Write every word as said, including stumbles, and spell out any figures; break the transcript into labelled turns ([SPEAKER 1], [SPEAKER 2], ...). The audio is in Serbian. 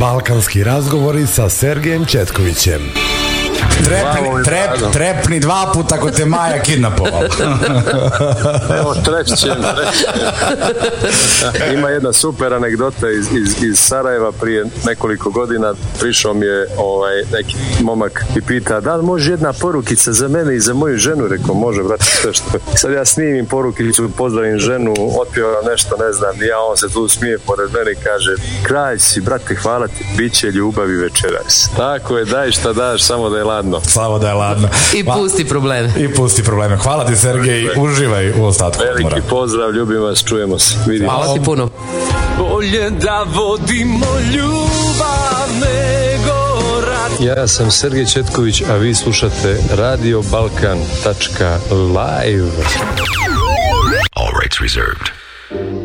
[SPEAKER 1] Balkanski razgovori sa Sergejem Četkovićem.
[SPEAKER 2] Trepni, trep, trepni dva puta ako te Maja kidnapovala.
[SPEAKER 3] Evo, trepćem, trepćem. Ima jedna super anegdota iz, iz, iz Sarajeva prije nekoliko godina. Prišao mi je ovaj, neki momak i pita, da li može jedna porukica za mene i za moju ženu? Rekao, može, brate, sve što. Sad ja snimim porukicu, pozdravim ženu, otpjevam nešto, ne znam, ja, on se tu smije pored mene i kaže, kralj si, brate, hvala ti, bit će ljubavi večeras. Tako je, daj šta daš, samo da je ladno.
[SPEAKER 2] Samo da je ladno.
[SPEAKER 4] I pusti probleme.
[SPEAKER 2] I pusti probleme. Hvala ti, Sergej, uživaj u ostatku.
[SPEAKER 3] Veliki pozdrav, ljubim vas, čujemo se. Vidimo.
[SPEAKER 4] Hvala ti puno.
[SPEAKER 5] Bolje da vodimo ljubav nego rat.
[SPEAKER 3] Ja sam Sergej Četković, a vi slušate radio balkan tačka live.
[SPEAKER 6] All rights reserved.